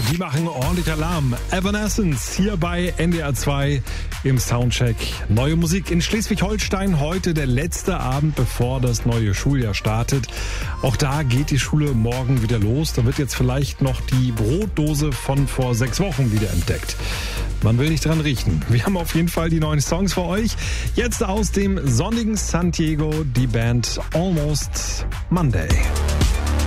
Die machen ordentlich Alarm. Evanescence hier bei NDR 2 im Soundcheck. Neue Musik in Schleswig-Holstein. Heute der letzte Abend, bevor das neue Schuljahr startet. Auch da geht die Schule morgen wieder los. Da wird jetzt vielleicht noch die Brotdose von vor 6 Wochen wieder entdeckt. Man will nicht dran riechen. Wir haben auf jeden Fall die neuen Songs für euch. Jetzt aus dem sonnigen San Diego die Band Almost Monday.